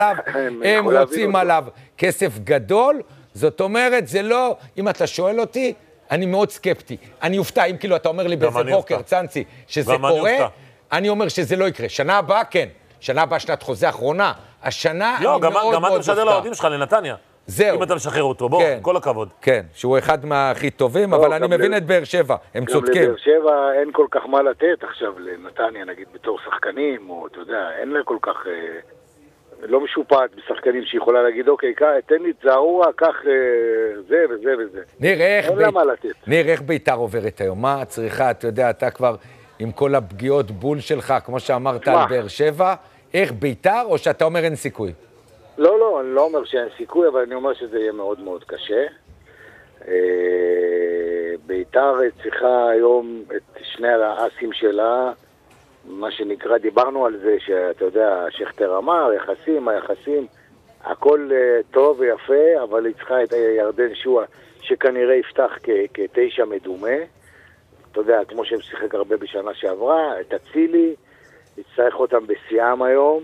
הם רוצים עליו כסף גדול, זאת אומרת, זה לא, אם אתה שואל אותי, אני מאוד סקפטי. אני אופתע, אם כאילו אתה אומר לי באיזה בוקר, צאנצי, שזה קורה, אני אומר שזה לא יקרה. שנה הבאה, כן. שנה הבאה שנת חוזה אחרונה. השנה אני מאוד מאוד אופתע. גם אתה משדר לעובדים שלך לנתניה. זהו. אם אתה משחרר אותו, בוא, כל הכבוד. כן, שהוא אחד מהכי טובים, אבל אני מבין את באר שבע, הם צודקים. גם לבאר שבע אין כל כך מה לתת עכשיו לנתניה, נגיד בתור שחקנים, או אתה יודע, אין לה כל כך, לא משופעת בשחקנים שיכולה להגיד, אוקיי, תן לי צערורה, קח זה וזה וזה. ניר, איך ביתר עוברת היום? מה צריכה, אתה יודע, אתה כבר עם כל הפגיעות בול שלך, כמו שאמרת על באר שבע, איך ביתר, או שאתה אומר אין סיכוי? לא, אני לא אומר שאין סיכוי, אבל אני אומר שזה יהיה מאוד מאוד קשה. ביתר צריכה היום את שני האסים שלה, מה שנקרא, דיברנו על זה, שאתה יודע, שכתר אמר, היחסים, הכל טוב ויפה, אבל היא צריכה את ירדן שועה, שכנראה יפתח כתשע מדומה. אתה יודע, כמו שהם שיחק הרבה בשנה שעברה, את הצילי, יצטרך אותם בשיאם היום.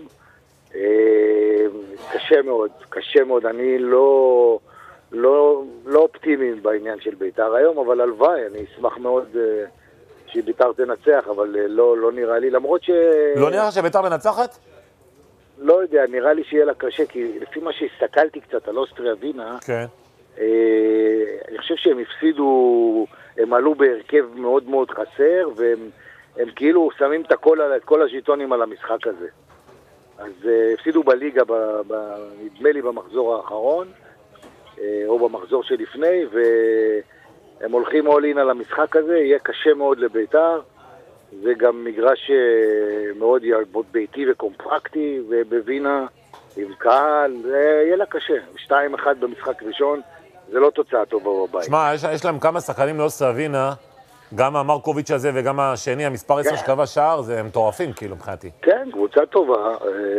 קשה מאוד, אני לא אופטימי בעניין של ביתר היום, אבל הלוואי, אני אשמח מאוד שביתר תנצח, אבל לא נראה לי, למרות לא נראה שביתר מנצחת? לא יודע, נראה לי שיהיה לה קשה, כי לפי מה שהסתכלתי קצת על אוסטריה ווינה, כן. אני חושב שהם הפסידו, הם עלו בהרכב מאוד מאוד חסר, והם כאילו שמים את כל הז'יטונים על המשחק הזה. אז הפסידו בליגה, נדמה לי במחזור האחרון, או במחזור שלפני, והם הולכים אולין על המשחק הזה, יהיה קשה מאוד לביתר, זה גם מגרש מאוד ביתי וקומפקטי, ובווינה עם קהל, זה יהיה לה קשה. 2-1 במשחק ראשון, זה לא תוצאה טובה בבית. שמע, יש להם כמה שחקנים לאוסטריה ווינה, גם המרקוביץ' הזה וגם השני, המספר 10 שקבע שער, זה מטורפים כאילו מבחינתי. כן, קבוצה טובה.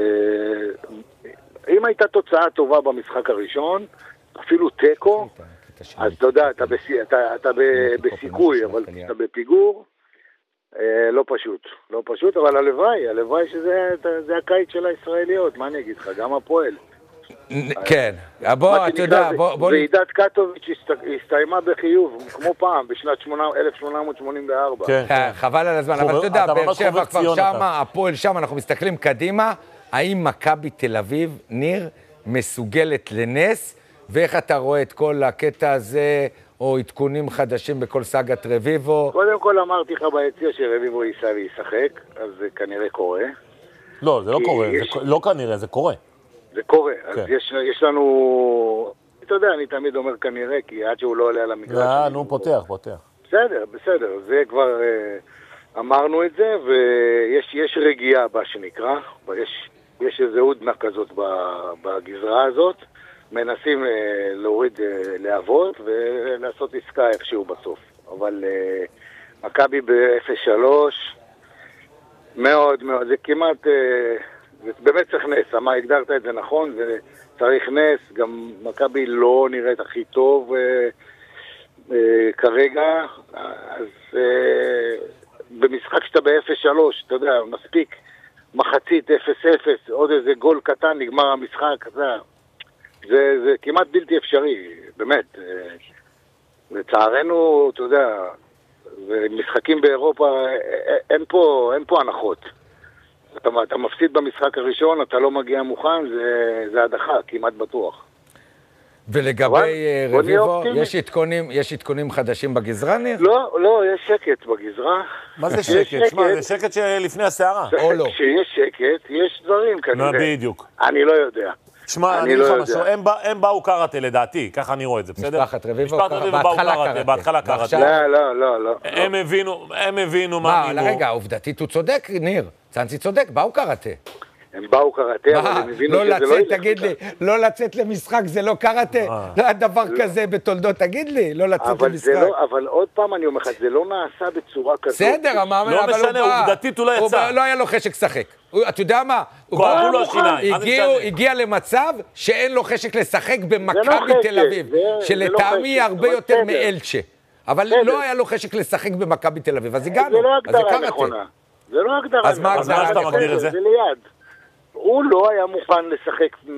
אם הייתה תוצאה טובה במשחק הראשון, אפילו טקו, אז אתה יודע, אתה בסיכוי, אבל אתה בפיגור, לא פשוט, אבל הלוואי שזה הקיץ של הישראליות, מה אני אגיד לך, גם הפועל. כן, בוא, אתה יודע, בוא... ועידת קטוביץ' הסתיימה בחיוב, כמו פעם, בשנת 1884. כן, חבל על הזמן, אבל אתה יודע, באר שבע כבר שמה, הפועל שם, אנחנו מסתכלים קדימה, האם מכבי תל אביב, ניר, מסוגלת לנס, ואיך אתה רואה את כל הקטע הזה, או עדכונים חדשים בכל סאגת רביבו? קודם כל אמרתי לך ביציע שרביבו ייסע וישחק, אז זה כנראה קורה. לא, זה לא קורה, לא כנראה, זה קורה. זה קורה, אז יש לנו, אתה יודע, אני תמיד אומר כנראה, כי עד שהוא לא עולה על המגרש. נו, פותח. בסדר, זה כבר אמרנו את זה, ויש רגיעה בה שנקרא, יש איזו הודנה כזאת בגזרה הזאת, מנסים להוריד להבות ולעשות עסקה איכשהו בסוף. אבל מכבי ב-0-3, מאוד, זה כמעט... זה באמת צריך נס, מה הגדרת את זה נכון, זה צריך נס, גם מכבי לא נראית הכי טוב כרגע, אז במשחק שאתה ב-0-3, אתה יודע, מספיק מחצית 0-0, עוד איזה גול קטן, נגמר המשחק, זה כמעט בלתי אפשרי, באמת, לצערנו, אתה יודע, משחקים באירופה, אין פה הנחות. אתה מפסיד במשחק הראשון, אתה לא מגיע מוכן, זה הדחה, כמעט בטוח. ולגבי רביבו, יש עדכונים חדשים בגזרה, ניר? לא, יש שקט בגזרה. מה זה שקט? שמע, זה שקט שלפני הסערה. או לא. כשיש שקט, יש דברים כנראה. בדיוק. אני לא יודע. שמע, אני לך משהו, הם באו קראטה לדעתי, ככה אני רואה את זה, בסדר? משפחת רביבו, בהתחלה קראטה. לא. הם הבינו מה נינו. רגע, עובדתית הוא צודק, ניר. צאנצי צודק, באו קראטה. הם באו קראטה, אבל הם הבינו שזה לא ילך. תגיד לי, לא לצאת למשחק זה לא קראטה? לא היה דבר כזה בתולדות, תגיד לי, לא לצאת למשחק. אבל עוד פעם אני אומר לך, זה לא נעשה בצורה כזאת. בסדר, לא משנה, עובדתית הוא לא יצא. לא היה לו חשק לשחק. אתה יודע מה? כואבו לו השיניים. הגיע למצב שאין לו חשק לשחק במכבי תל אביב, שלטעמי הרבה יותר מאלצ'ה. אבל לא היה לו חשק לשחק במכבי תל אביב, אז הגענו. זה לא הגדרה נכונה. זה לא הגדרה נכונה. אז מה אתה מגדיר את זה? זה ליד. הוא לא היה מוכן לשחק